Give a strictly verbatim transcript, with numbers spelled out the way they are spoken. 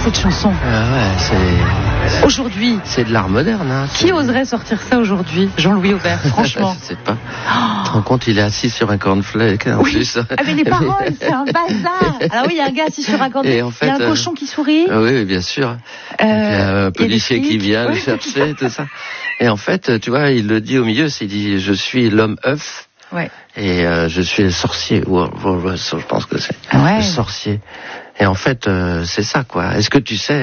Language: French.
cette chanson. Ah ouais, c'est... Aujourd'hui. C'est de l'art moderne. Hein, qui c'est... oserait sortir ça aujourd'hui, Jean-Louis Aubert, franchement? Je sais pas. Oh. Tu te rends compte, il est assis sur un cornflake en oui. plus. Ah mais les paroles, c'est un bazar. Alors oui, il y a un gars assis sur un cornflake, en fait, il y a un euh... cochon qui sourit. Ah oui, bien sûr. Euh... Il y a un policier qui vient le chercher, tout ça. Et en fait, tu vois, il le dit au milieu, il dit « Je suis l'homme œuf ». Ouais. Et euh, je suis le sorcier, ou, ou, ou je pense que c'est ouais. le sorcier. Et en fait, euh, c'est ça, quoi. Est-ce que tu sais